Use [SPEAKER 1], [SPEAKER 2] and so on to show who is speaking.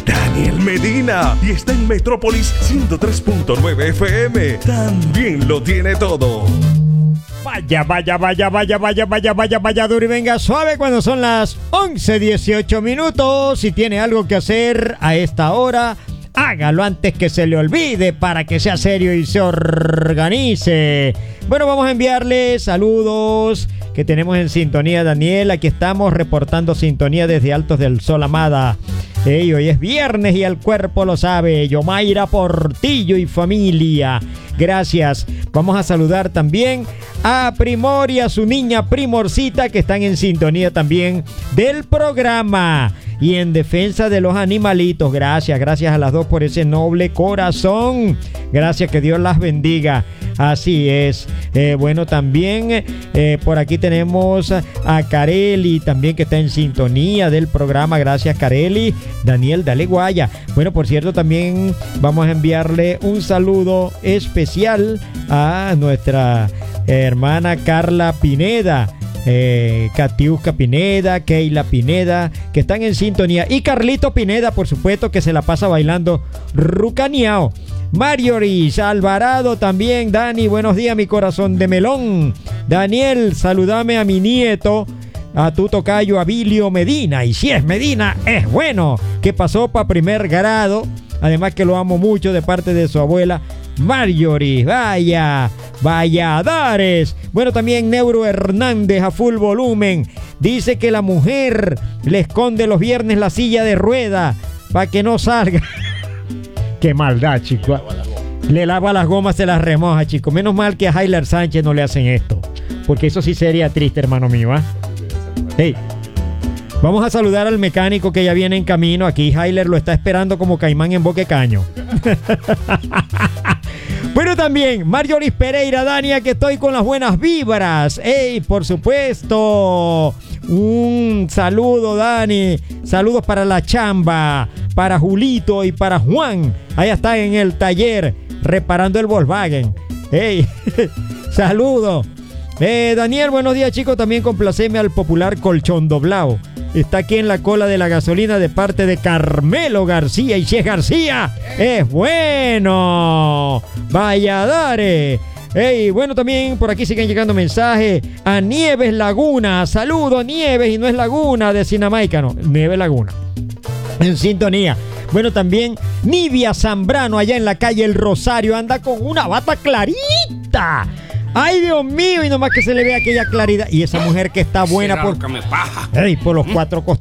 [SPEAKER 1] Daniel Medina y está en Metrópolis 103.9 FM. También lo tiene todo.
[SPEAKER 2] Vaya duro y venga suave cuando son las 11:18 minutos. Si tiene algo que hacer a esta hora, hágalo antes que se le olvide para que sea serio y se organice. Bueno, vamos a enviarle saludos que tenemos en sintonía. Daniel, aquí estamos reportando sintonía desde Altos del Sol, Amada. Hey, hoy es viernes y el cuerpo lo sabe. Yomaira Portillo y familia. Gracias. Vamos a saludar también a Primor y a su niña Primorcita, que están en sintonía también del programa. Y en defensa de los animalitos, gracias a las dos por ese noble corazón. Gracias, que Dios las bendiga. Así es. Bueno, también por aquí tenemos a Careli, también que está en sintonía del programa. Gracias, Careli. Daniel, dale guaya. Bueno, por cierto, también vamos a enviarle un saludo especial a nuestra hermana Carla Pineda. Katiuska Pineda, Keila Pineda, que están en sintonía, y Carlito Pineda, por supuesto, que se la pasa bailando rucaneao. Marjorie Alvarado también. Dani, buenos días, mi corazón de melón. Daniel, saludame a mi nieto, a tu tocayo Abilio Medina, y si es Medina, es bueno, que pasó para primer grado, además que lo amo mucho, de parte de su abuela Marjorie. Vaya Dares. Bueno, también Neuro Hernández a full volumen. Dice que la mujer le esconde los viernes la silla de rueda para que no salga. Qué maldad, chico. Le lava las gomas, se las remoja, chico. Menos mal que a Jailer Sánchez no le hacen esto, porque eso sí sería triste, hermano mío, ¿eh? Hey, vamos a saludar al mecánico que ya viene en camino. Aquí Jailer lo está esperando como caimán en boque caño. Bueno, también Marjorie Pereira, Dania, que estoy con las buenas vibras. ¡Ey, por supuesto! Un saludo, Dani. Saludos para la chamba, para Julito y para Juan. Allá está en el taller reparando el Volkswagen. ¡Ey! Saludos. Daniel, buenos días, chicos. También complaceme al popular Colchón Doblao. Está aquí en la cola de la gasolina de parte de Carmelo García. Y si es García, es bueno. Vaya, dare. Hey, bueno, también por aquí siguen llegando mensajes a Nieves Laguna. Saludos, Nieves, y no es Laguna de Sinamaica, no, Nieves Laguna. En sintonía. Bueno, también Nidia Zambrano, allá en la calle El Rosario, anda con una bata clarita. ¡Ay, Dios mío! Y nomás que se le ve aquella claridad. Y esa mujer que está buena por los cuatro costados.